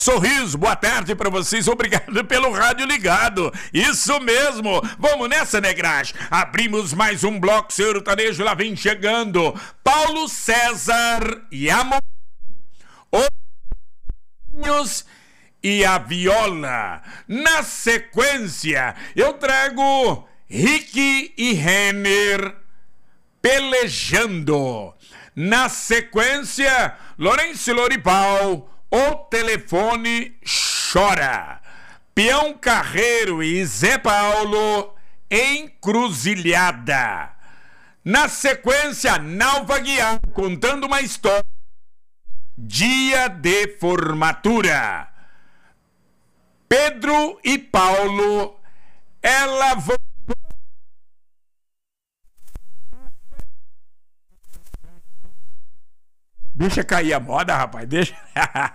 Sorriso, boa tarde para vocês, obrigado pelo rádio ligado, isso mesmo, vamos nessa, Negrage, abrimos mais um bloco sertanejo, lá vem chegando Paulo César e Amor, os e a viola. Na sequência, eu trago Rick e Renner pelejando. Na sequência, Lourenço e Loripau, O Telefone Chora. Peão Carreiro e Zé Paulo, Encruzilhada. Na sequência, Nalva Guiar contando uma história. Dia de formatura. Pedro e Paulo, ela voltou. Deixa cair a moda, rapaz, deixa.